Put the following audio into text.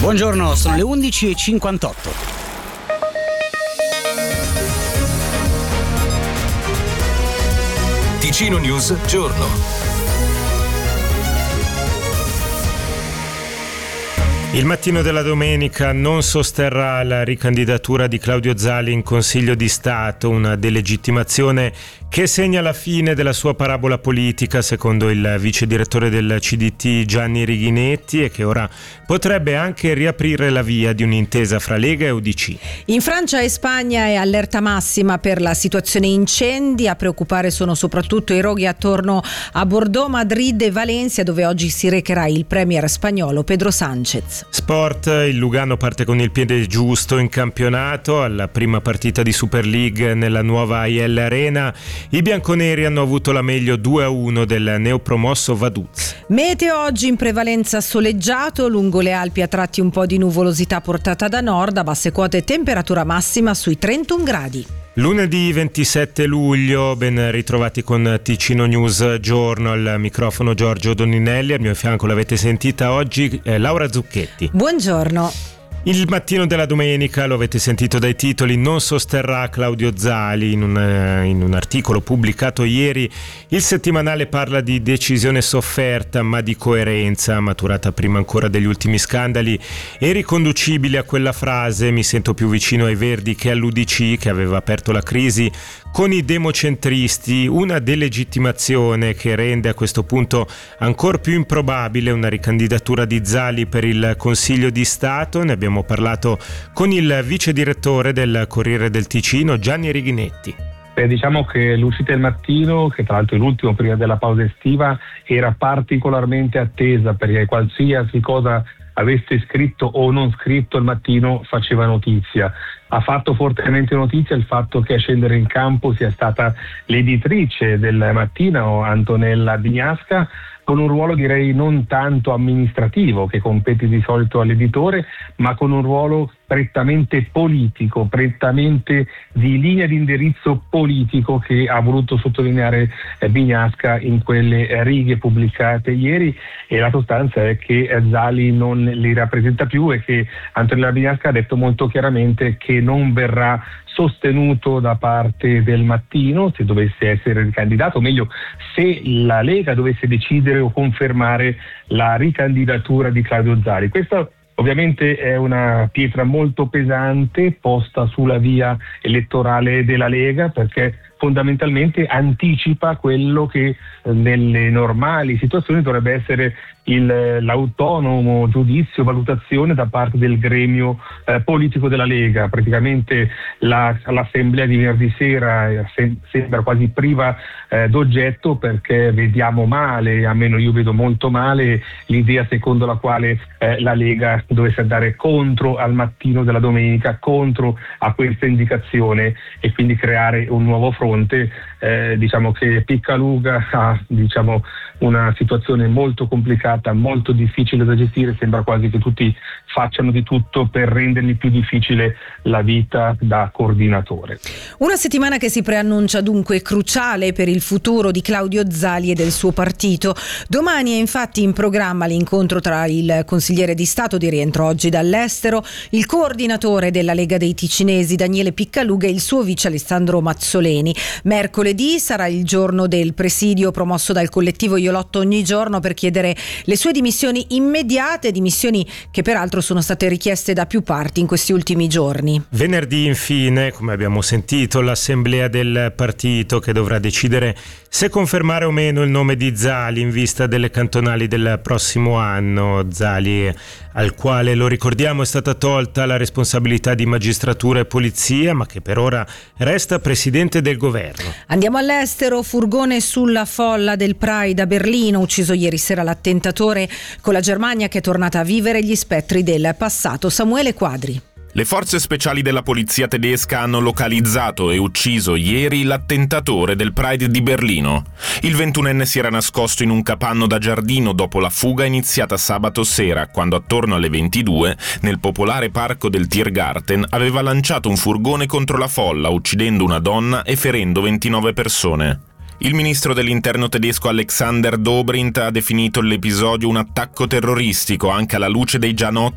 Buongiorno, sono le 11:58. Ticino News Giorno. Il mattino della domenica non sosterrà la ricandidatura di Claudio Zali in Consiglio di Stato, una delegittimazione che segna la fine della sua parabola politica, secondo il vice direttore del CDT Gianni Righinetti, e che ora potrebbe anche riaprire la via di un'intesa fra Lega e UDC. In Francia e Spagna è allerta massima per la situazione incendi. A preoccupare sono soprattutto i roghi attorno a Bordeaux, Madrid e Valencia, dove oggi si recherà il premier spagnolo Pedro Sánchez. Sport, il Lugano parte con il piede giusto in campionato. Alla prima partita di Super League nella nuova AIL Arena, i bianconeri hanno avuto la meglio 2-1 del neopromosso Vaduz. Meteo oggi in prevalenza soleggiato, lungo le Alpi a tratti un po' di nuvolosità portata da nord, a basse quote temperatura massima sui 31 gradi. Lunedì 27 luglio, ben ritrovati con Ticino News Giorno, al microfono Giorgio Doninelli, al mio fianco l'avete sentita oggi Laura Zucchetti. Buongiorno. Il mattino della domenica, lo avete sentito dai titoli, non sosterrà Claudio Zali. In un articolo pubblicato ieri, il settimanale parla di decisione sofferta ma di coerenza, maturata prima ancora degli ultimi scandali e riconducibile a quella frase "mi sento più vicino ai Verdi che all'UDC", che aveva aperto la crisi con i democentristi, una delegittimazione che rende a questo punto ancor più improbabile una ricandidatura di Zali per il Consiglio di Stato. Ne abbiamo parlato con il vice direttore del Corriere del Ticino, Gianni Righinetti. Diciamo che l'uscita del mattino, che tra l'altro è l'ultimo prima della pausa estiva, era particolarmente attesa, perché qualsiasi cosa avesse scritto o non scritto il mattino faceva notizia. Ha fatto fortemente notizia il fatto che a scendere in campo sia stata l'editrice del mattino, Antonella Bignasca, con un ruolo direi non tanto amministrativo, che compete di solito all'editore, ma con un ruolo prettamente politico, prettamente di linea di indirizzo politico, che ha voluto sottolineare Bignasca in quelle righe pubblicate ieri. E la sostanza è che Zali non li rappresenta più e che Antonella Bignasca ha detto molto chiaramente che non verrà sostenuto da parte del mattino se dovesse essere ricandidato, o meglio se la Lega dovesse decidere o confermare la ricandidatura di Claudio Zali. Questa ovviamente è una pietra molto pesante posta sulla via elettorale della Lega, perché fondamentalmente anticipa quello che nelle normali situazioni dovrebbe essere l'autonomo giudizio, valutazione da parte del gremio politico della Lega. Praticamente l'assemblea di venerdì sera sembra quasi priva d'oggetto, perché vediamo male, almeno io vedo molto male, l'idea secondo la quale la Lega dovesse andare contro al mattino della domenica, contro a questa indicazione, e quindi creare un nuovo fronte. Diciamo che Piccaluga ha una situazione molto complicata, molto difficile da gestire. Sembra quasi che tutti facciano di tutto per rendergli più difficile la vita da coordinatore. Una settimana che si preannuncia dunque cruciale per il futuro di Claudio Zali e del suo partito. Domani è infatti in programma l'incontro tra il consigliere di Stato di rientro oggi dall'estero, il coordinatore della Lega dei Ticinesi Daniele Piccaluga e il suo vice Alessandro Mazzoleni. Mercoledì sarà il giorno del presidio promosso dal collettivo Io Lotto Ogni Giorno per chiedere le sue dimissioni immediate, dimissioni che peraltro sono state richieste da più parti in questi ultimi giorni. Venerdì infine, come abbiamo sentito, l'assemblea del partito che dovrà decidere se confermare o meno il nome di Zali in vista delle cantonali del prossimo anno. Zali, al quale, lo ricordiamo, è stata tolta la responsabilità di magistratura e polizia, ma che per ora resta presidente del governo. Andiamo all'estero. Furgone sulla folla del Pride a Berlino, ucciso ieri sera l'attentatore, con la Germania che è tornata a vivere gli spettri del passato. Samuele Quadri. Le forze speciali della polizia tedesca hanno localizzato e ucciso ieri l'attentatore del Pride di Berlino. Il 21enne si era nascosto in un capanno da giardino dopo la fuga iniziata sabato sera, quando attorno alle 22, nel popolare parco del Tiergarten, aveva lanciato un furgone contro la folla, uccidendo una donna e ferendo 29 persone. Il ministro dell'interno tedesco Alexander Dobrindt ha definito l'episodio un attacco terroristico, anche alla luce dei già noti